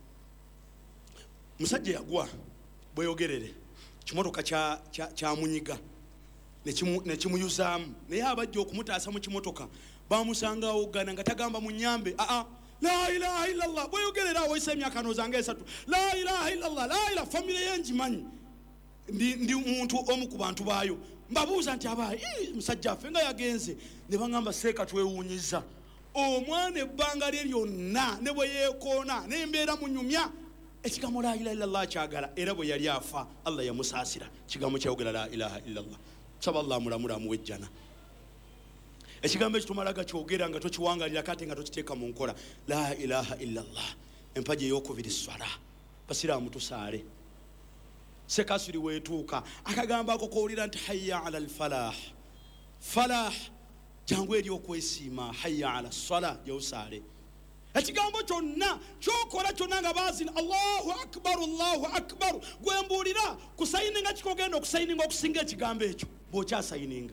musajja yagwa bweyogerere kimotoka kya kyamunyiga nekimuyuzaamu naye abajja okumutaasa mu kimotoka bamusangawo gana nga tagamba mu nyambe aa la ilaha illa Allah bweyogerera awo oyisa emyaka noozanga esatu la ilaha illa Allah la ilaha famire yenjimanyi ndi, ndi muntu omu ku bantu baayo mbabuuza nti abaayi musajja affe nga yagenze ne bagamba seeka twewuunyiza omwana ebbanga lye lyonna ne bwe yeekoona nembeera munyumya ekigambo la ilaha illallah kyagala era bwe yali afa Allah yamusaasira kigambo kyayogera la ilaha illallah saba Allah mulamula muwejjana ekigambo ekitumalaga kyogera nga tokiwangalira kate nga tokiteeka mu nkola la ilaha illallah empaji ey'okubiri swala basiraamu tusaale sekasiri weetuuka akagamba ako kowulira nti hayya ala alfalah falah jangu eri okwesiima hayya ala sala jawusaale ekigambo kyonna kyokola kyonna nga baazina Allahu akbar Allahu akbar gwembuulira kusayininga kikogenda okusayininga okusinga ekigambo ekyo bw'okyasayininga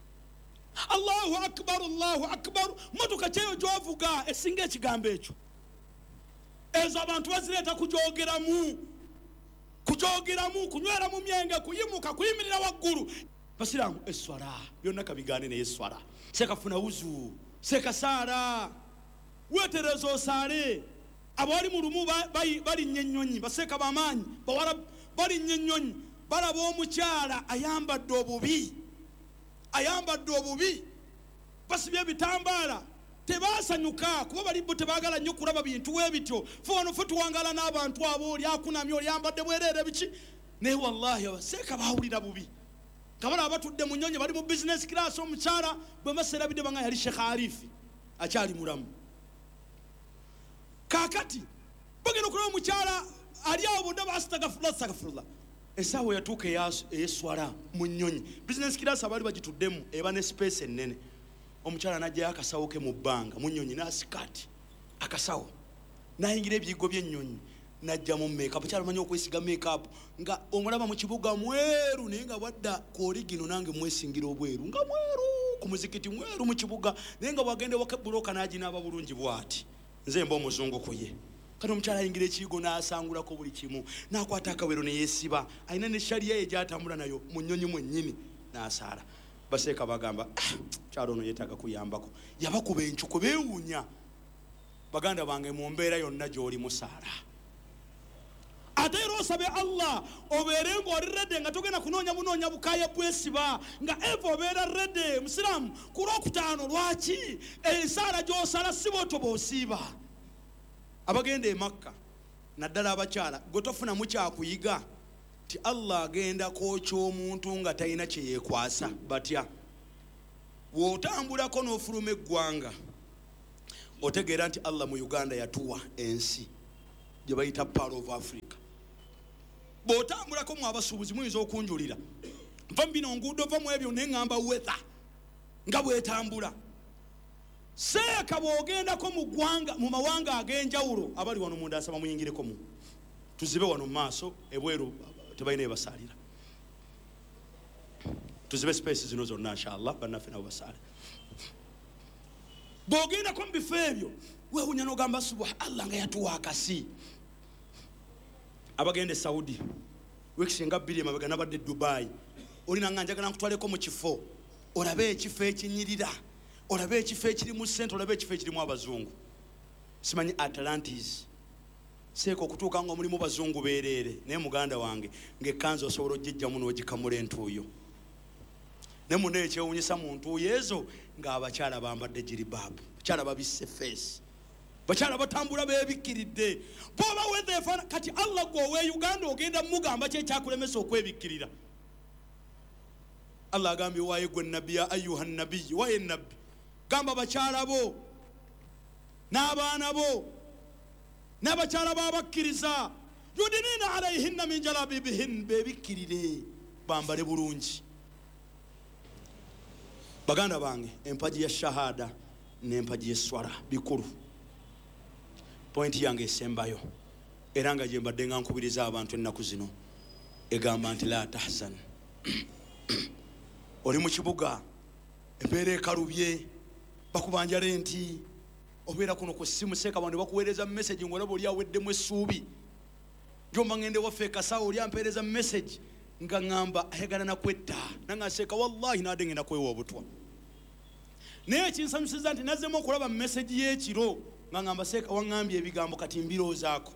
Allahu akbar Allahu akbar motoka kyeyo gyovuga esinga ekigambo ekyo ezo abantu bazireeta kugyogeramu kugyogeramu kunywera mu myenge kuyimuka kuyimirira waggulu basiraamu eswala byonna kabigaane naye eswala sekafuna wuzu sekasaara wetereza osaale abawali mu lumu balinnya ennyonyi baseeka bamaanyi bawala balinnya ennyonyi balaba omukyala ayambadde obubi ayambadde obubi basibye ebitambaala tebasanyuka kuba balibo tebaagala nnyo kulaba bintu webityo fe wano fe tuwangala n'abantu abo oli akunamye oli yambadde bwereere biki naye wallahi abaseeka baawulira bubi kabala abatudde mu nnyonyi bali mu bizinesi kirasi omukyala bwe baserabidde banga yali Sheikh Arifi akyali mulamu kakati bagenda okulaba omukyala ali awo bonna basitagafula sagafula esaawa yatuuka eyeswala mu nnyonyi bizinesi kirasi abaali bagituddemu eba ne space ennene omukyala najjayo akasawo ke mu bbanga mu nnyonyi n'asikaati akasawo n'ayingira ebiyigo by'ennyonyi najja mu makeup kyala manyi okwesiga makeup nga omulaba mu kibuga mweru naye nga wadda kooli gino nange mwesingira obweru nga mweru ku muzikiti mweru mu kibuga naye nga bwagende waka buloka n'aginaaba bulungi bw'ati nze mba omuzungu ku ye kati omukyala ayingira ekiyigo n'asangulako buli kimu n'akwata akawero ne yeesiba alina ne shaliya ye gy'atambula nayo mu nnyonyi mwennyini n'asaala baseeka bagamba kyalo ono yeetaaga kuyambako yabakuba encuko beewuunya baganda bange mu mbeera yonna gy'oli musaala ate era osabe Allah obeere ng'oli redde nga togenda kunoonya bunoonya bukaaya bwesiba nga eva obeera redde musiraamu ku lwokutaano lwaki ensaala gy'osala si bw'otyo bw'osiiba abagenda e Makka naddala abakyala gwe tofunamu kyakuyiga ti Allah agenda kwokya omuntu nga talina kye yeekwasa batya wotambulako n'ofuluma eggwanga otegeera nti Allah mu Uganda yatuwa ensi gye bayita Pearl of Africa. Bw'otambulako mu abasuubuzi muyinza okunjulira nva mu bino nguudo va mu ebyo ne ŋŋamba weather nga bwetambula. Seeka bw'ogendako mu ggwanga mu mawanga ag'enjawulo abali wano munda asaba muyingireko mu tuzibe wano mu maaso ebweru tebalina ebasaalira. Tuzibe space zino zonna inshallah bannaffe nabo basaale. Bw'ogendako mu bifo ebyo weewunya n'ogamba subhanallah nga yatuwa akasi. Abagenda e Saudi weekisi nga bbiri emabega n'abadde Dubai olina nga njagala nkutwaleko mu kifo olabe ekifo ekinyirira olabe ekifo ekiri mu ssente olabe ekifo ekirimu abazungu. Simanyi Atlantis seeko okutuuka nga omulimu bazungu beereere naye muganda wange ng'ekkanzu osobola ogijjamu n'ogikamula entuuyo. Ne munne ekyewuunyisa mu ntuuyo ezo ng'abakyala bambadde jiribaabu, bakyala babisse feesi, bakyala batambula beebikkiridde. Bw'oba weather efaana kati Allah gwe ow'e Uganda ogenda mugamba ki ekyakulemesa okwebikkirira? Allah agambye waaye gwe nabbi ya ayuha nabiyyi waaye nabbi gamba bakyala bo n'abaana bo n'abakyala b'abakkiriza yudinina alayhinna min jalabibihin beebikkirire bambale bulungi. Baganda bange empaji ya shahada n'empaji y'esswala bikulu. Pointi yange esembayo era nga gye mbadde nga nkubiriza abantu ennaku zino egamba nti la tahzan. Oli mu kibuga embeera ekalubye bakubanja lenti obeera kuno ku ssimu seeka abantu bakuweereza message ng'olaba oli aweddemu essuubi jomba ngende waffe ekasaawa oli ampeereza message nga ŋŋamba ayagala nakwetta nanga seeka wallahi naadde ngenda kwewa obutwa. Naye ekinsanyusiza nti nazzemu okulaba message y'ekiro nga ŋŋamba seeka waŋŋambye ebigambo kati mbiroozaako.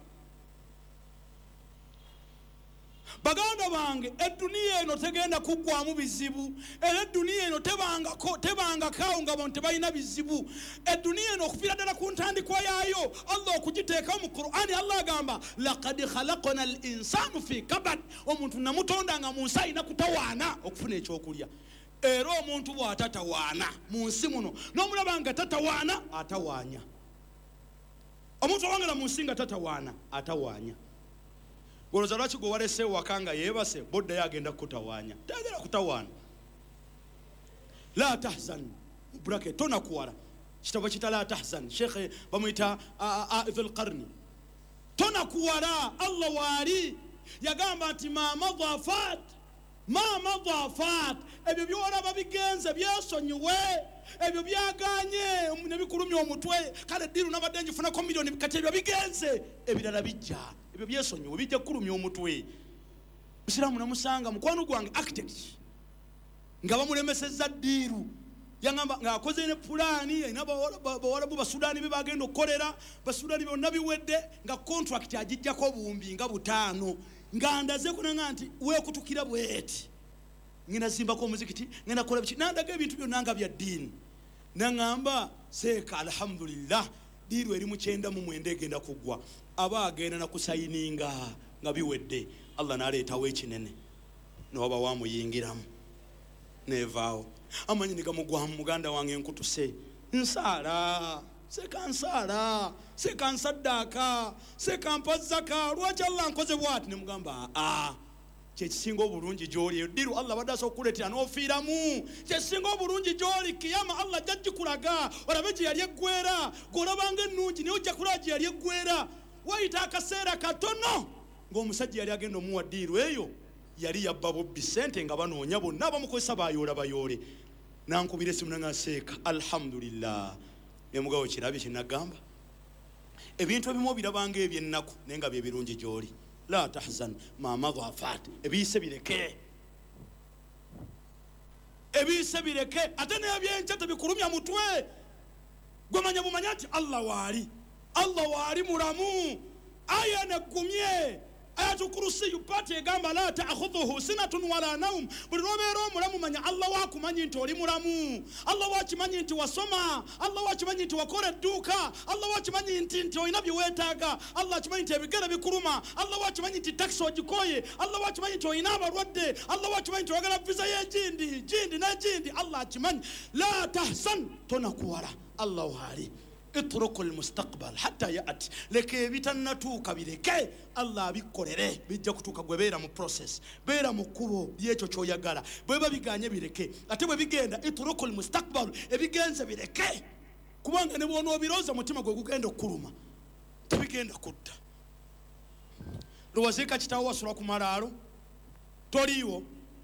Baganda bange edduniya eno tegenda kuggwamu bizibu era edduniya eno tebangako tebangakaawo nga abantu tebalina bizibu. Edduniya eno okufiira ddala ku ntandikwa yaayo Allah okugiteekawo mu Qur'ani Allah agamba laqad khalaqna al insanu fi kabad. Omuntu namutonda nga mu nsi alina kutawaana okufuna ekyokulya. Era omuntu bw'atatawaana mu nsi muno n'omulaba nga tatawaana atawaanya. Omuntu awangala mu nsi nga tatawaana atawaanya. Goloza lwaki gwe walese wakanga yeebase bodda yagenda kutawaanya tayagala kutawaana. La tahzan bracket tona kuwala kitabo kita la tahzan Sheikh bamuyita Ibn Qarni tona kuwala Allah wali yagamba nti ma madafat ma madafat ebyo byolaba bigenze byesonyiwe ebyo byaganye ne bikulumya omutwe kale diru nabadde njifunako milioni kati ebyo bigenze ebirala bijja ebyo byesonyiwe bijja kulumya omutwe. Musiramu namusanga mukwano gwange architect nga bamulemesezza diru yangamba ng'akoze ne pulaani ayina bawalabu basudani be bagenda okukolera basudani bonna biwedde nga contract agijjako buwumbi nga butaano nga ndaze kunanga nti weekutukira bweti ngenda zimbako omuzikiti ngenda kola biki nandaga ebintu byonna nga bya ddiini naŋŋamba seeka alhamdulillah diru eri mu kyenda mu mwenda egenda kuggwa aba agenda nakusayininga nga biwedde Allah n'aleetawo ekinene n'oba wamuyingiramu nevaawo amanyi nigamugwamu muganda wange enkutuse nsaala seka nsaala seka nsaddaaka seka mpazzaka lwaki Allah nkoze bwati ne mugamba aa kyekisinga obulungi gy'oli diru Allah badde asobola okukuleetera n'ofiiramu kyekisinga obulungi gy'oli kiyama Allah jjagikulaga olabe gye yali eggwera gw'olabanga ennungi naye ojja kulaba gye yali eggwera wayita akaseera katono ng'omusajja yali agenda omuwa diru eyo yali yabba bobbi sente nga banoonya bonna abamukozesa bayoola bayoole nankubira essimu nanga seeka alhamdulillah ne mugawo kirabye kye nagamba ebintu ebimu birabanga eby'ennaku naye nga bye birungi gy'oli. La tahzan ma madafat ebiyise bireke ebiyise bireke ate n'ebyenkya tebikulumya mutwe gwe manya bumanya nti Allah waali Allah waali mulamu aya neggumye ayatul kursi yupate egamba la ta'khudhuhu sinatun wala nawm buli lwobeera omulamu manya Allah wakumanyi nti oli mulamu Allah wakimanyi nti wasoma Allah wakimanyi nti wakola edduuka Allah wakimanyi nti nti olina bye weetaaga Allah wakimanyi nti ebigere bikuluma Allah wakimanyi nti taxi ogikoye Allah wakimanyi nti olina abalwadde Allah wakimanyi nti oyagala visa y'ejindi jindi n'ejindi Allah akimanyi la tahzan tonakuwala Allah wali اترك المستقبل حتى ياتي لكي بيتناتوكا بيرeke Allah bikolere bijja kutuka gwe beera mu process beera mu kubo yecho choyagala bweba biganye bireke ate bwe bigenda iturukul mustaqbal ebigenze bireke kubanga ne bwono obiroza mutima gwe gugenda okuluma tubigenda kutta luwazika kitawo wasula ku malalo toliwo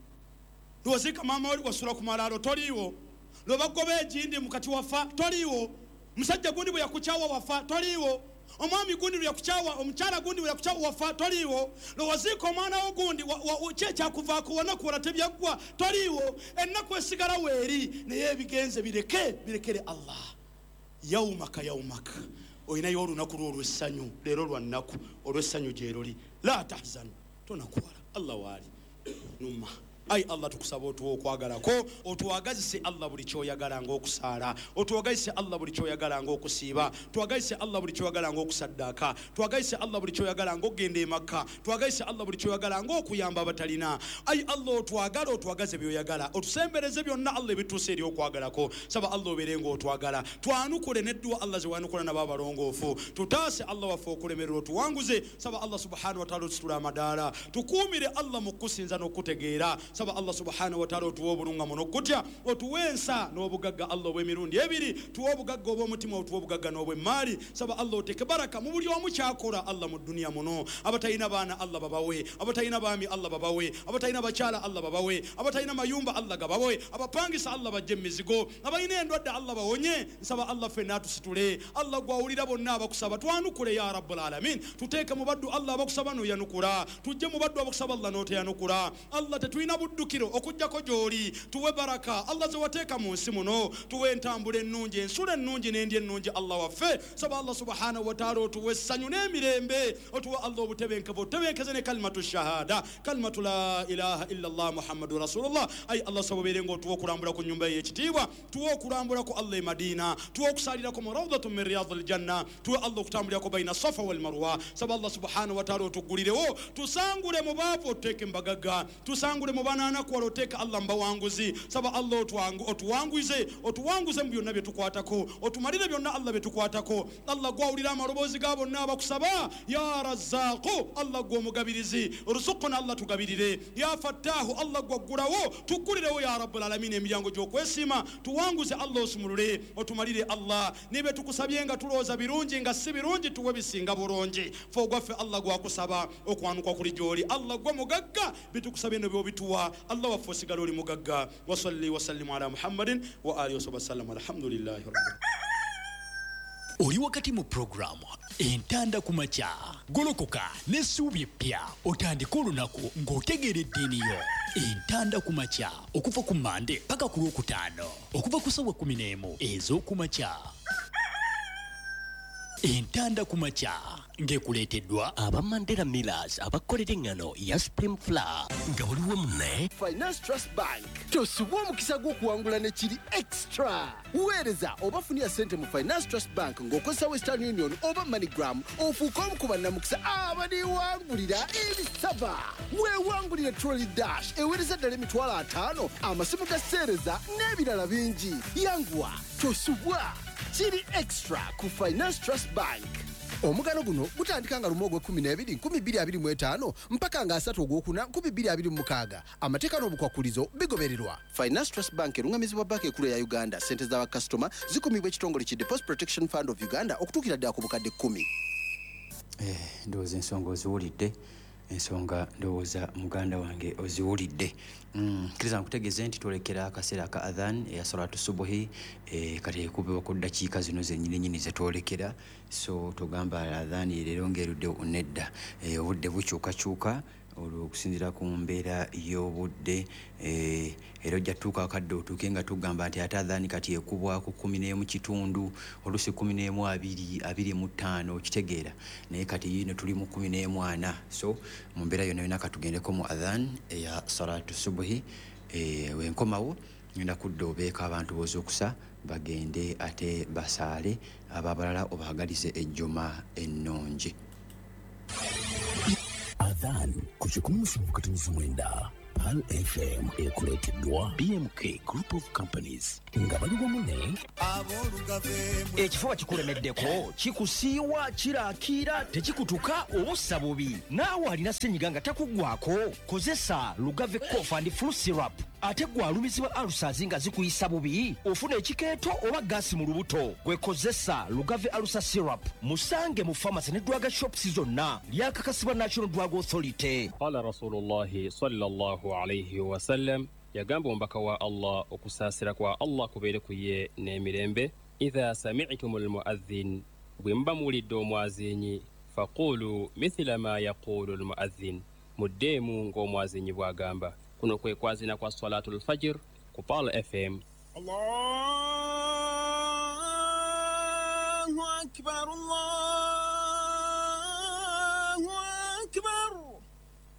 luwazika mama wali wasula ku malalo toliwo lobagobe ejindi mukati wafa toliwo musajja gundi bwe yakuchawa wafa toliwo omwami gundi bwe yakuchawa omukyala gundi bwe yakuchawa wafa toliwo lowaziko omwana wo gundi kyecha kuva kuwona kuwona tebyagwa toliwo ennaku esigala weeri naye ebigenze bireke birekere Allah yaumaka yaumaka oyina y'olunaku lw'olwessanyu leero lwannaku olw'essanyu gyeroli la tahzan tonakuwala Allah waali numa ai Allah tukusaba otuwa okwagalako otuwagazise Allah buli kyoyagala ng'okusaala otuwagazise Allah buli kyoyagala ng'okusiiba tuwagazise Allah buli kyoyagala ng'okusaddaaka tuwagazise Allah buli kyoyagala ng'ogenda e Makka tuwagazise Allah buli kyoyagala ng'okuyamba abatalina ai Allah otwagala otwagaze byoyagala otusembereze byonna Allah ebituuse eri okwagalako saba Allah obeere ng'otwagala twanukule n'edduwa Allah ze wanukula nabo abalongoofu tutaase Allah waffe okulemerera otuwanguze saba Allah subhanahu wa ta'ala otusitula amadaala tukuumire Allah mu kusinza n'okutegeera saba Allah subhanahu wa ta'ala otuwa obulunga muno kutya otuwa ensa n'obugagga Allah obw'emirundi ebiri tuwa obugagga obw'omutima otuwa obugagga n'obw'emmaali saba Allah oteeke baraka mu buli omu kyakola Allah mu dunia muno abatalina baana Allah babawe abatalina baami Allah babawe abatalina bakyala Allah babawe abatalina mayumba Allah gabawe abapangisa Allah bajje emizigo abalina endwadde Allah bawonye nsaba Allah ffenna atusitule Allah gwawulira bonna abakusaba twanukule ya rabbul alamin tuteeke mu baddu Allah abakusaba n'oyanukula tujje mu baddu abakusaba Allah n'oteyanukula Allah tetulina buddukiro okujjako gy'oli tuwe baraka Allah ze wateeka mu nsi muno tuwe entambula ennungi ensula ennungi n'endi ennungi Allah waffe saba Allah subhanahu wa ta'ala otuwe essanyu n'emirembe otuwe Allah obutebenkevu otebenkeze ne kalimatu shahada kalimatu la ilaha illa Allah muhammadu rasulullah ai Allah sababeere ng'otuwe okulambula ku nnyumba y'ekitiibwa tuwe okulambula ku Allah e Madina tuwe okusalirako mu rawdatun min riyadil janna tuwe Allah okutambulirako bayina safa wal marwa saba Allah subhanahu wa ta'ala otuggulirewo tusangule mu baavu otuteeke mbagagga tusangule mu banaana kuwala oteeka Allah mbawanguzi saba Allah otuwangu otuwanguze otuwanguze mu byonna bye tukwatako otumalire byonna Allah bye tukwatako Allah gwawulira amaloboozi ga bonna abakusaba ya Razzaqu Allah gw'omugabirizi ruzuquna Allah tugabirire ya Fattahu Allah gwaggulawo tuggulirewo ya Rabbul Alamin emiryango gy'okwesiima tuwanguze Allah osumulule otumalire Allah nibe tukusabye nga tulooza birungi nga si birungi tuwe bisinga bulungi fo gwaffe Allah gwakusaba okwanuka kuli gy'oli Allah gwe mugagga bitukusabye ne byobituwa Allah waffe osigala oli mugagga wa salli wa sallimu ala Muhammadin wa alihi wa sallam alhamdulillahi rabbil oli wakati mu programu entanda ku makya golokoka n'essuubi eppya otandika olunaku ng'otegeera eddiini yo entanda ku makya okuva ku Mande paka ku Lwokutaano okuva ku ssaawa kumi n'emu ez'oku makya entanda ku makya ng'ekuleeteddwa aba Mandela Millers abakolera engano ya Supreme Flour nga waliwo munne Finance Trust Bank tosubwa omukisa gw'okuwangula ne kiri extra weereza obafunira ssente mu Finance Trust Bank ng'okozesa Western Union oba MoneyGram ofuuka omu ku bannamukisa abaliwangulira ebisaba weewangulire Trolley Dash eweereza ddala emitwalo ataano amasimu ga sseereza n'ebirala bingi yanguwa tosubwa kiri extra ku Finance Trust Bank. Omugano guno gutandika nga lumu ogw'ekkumi n'ebiri nkumi bbiri abiri mu etaano mpaka nga asatu ogwokuna nkumi bbiri abiri mu mukaaga amateeka n'obukwakulizo bigobererwa. Finance Trust Bank erungamizibwa banka ekkulu ya Uganda. Ssente z'abakasitoma zikumibwa ekitongole ki Deposit Protection Fund of Uganda okutuukira ddala ku bukadde kkumi. Eh, ndowooza ensonga oziwulidde ensonga ndowooza muganda wange oziwulidde. Kkiriza nkutegeeze nti twolekera akaseera ka adhan eya salatu subuhi kati ekubibwa ku ddakiika zino zennyini nnyini ze twolekera so tugamba adhan leero ng'erudde nedda obudde bukyukakyuka olw'okusinziira ku mbeera y'obudde eh, era ojja tuuka akadde otuuke nga tugamba nti ate adhaani kati ekubwako kumi n'emu kitundu oluusi kumi n'emu abiri abiri mu ttaano okitegeera naye kati yino tuli mu kumi n'emu ana so mu mbeera yonna yonna katugendeko mu adhaan eya salatu subuhi eh, wenkomawo ngenda kudda obeeka abantu b'ozukusa bagende ate basaale ababalala obahagalize ejjuma ennungi. Adhan ku kikumi musanvu katonyiza mwenda Pal F M ekuleeteddwa B M K Group of Companies nga bali wamu ne ekifuba kikulemeddeko kikusiiwa kiraakira tekikutuka obussa bubi naawe alina ssenyiga nga takuggwako kozesa Lugave Cough and Flu Syrup ate gwe alumizibwa alusazi nga zikuyisa bubi ofuna ekikeeto oba gaasi mu lubuto gwekozesa Lugave Alusa Syrup musange mu pharmacy ne drug shops zonna lyakakasibwa National Drug Authority. Qala Rasulullahi sallallahu alayhi wa sallam yagamba omubaka wa Allah okusaasira kwa Allah kubeere ku ye n'emirembe idha sami'tum almu'adhdhin bwe muba muwulidde omwazinyi faqulu mithla ma yaqulu almu'adhdhin muddeemu ng'omwazinyi bw'agamba. Kuno kwe kwazina kwa Salatul Fajr ku Pal F M. Allahu akbar Allah